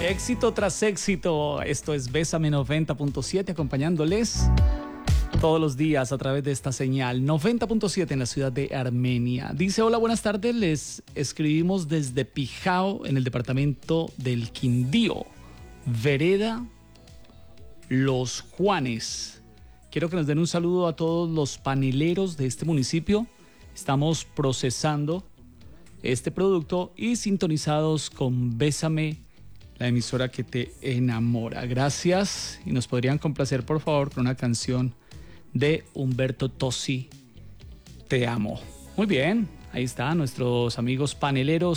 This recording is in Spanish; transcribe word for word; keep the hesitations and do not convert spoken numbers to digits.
Éxito tras éxito. Esto es Bésame noventa punto siete, acompañándoles todos los días a través de esta señal. noventa punto siete en la ciudad de Armenia. Dice: hola, buenas tardes. Les escribimos desde Pijao, en el departamento del Quindío, vereda Los Juanes. Quiero que nos den un saludo a todos los paneleros de este municipio. Estamos procesando este producto y sintonizados con Bésame, la emisora que te enamora. Gracias. Y nos podrían complacer, por favor, con una canción de Humberto Tozzi, Te amo. Muy bien, ahí está, nuestros amigos paneleros